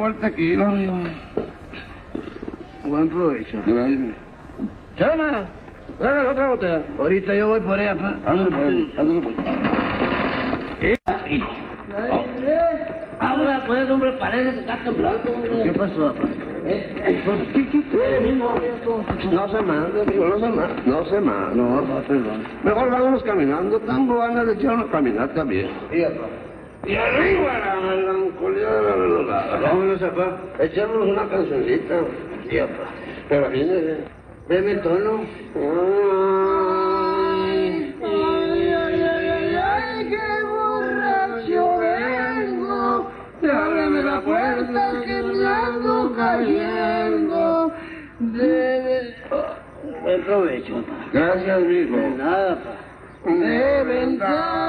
acabó el tequila, amigo. Buen provecho. Gracias. Chama, dale otra botella. Ahorita yo voy por ella, pa. Ándale, pues. Ándale, pues. Ahora, pues, hombre, parece que está temblando. ¿Qué pasó, papá? No se manda, amigo, no se manda. No se manda. No, papá, perdón. Mejor vámonos caminando. Tengo ganas de echarnos a caminar también. Sí, papá. Y arriba la melancolía de la verdad. Vámonos, papá. Echémonos una cancioncita. Sí, papá. Pero fíjese, Deme el tono. Ay, qué borracho vengo. Ábreme la puerta que me ando cayendo. Buen provecho, papá. gracias, amigo. De nada, papá. De ventana.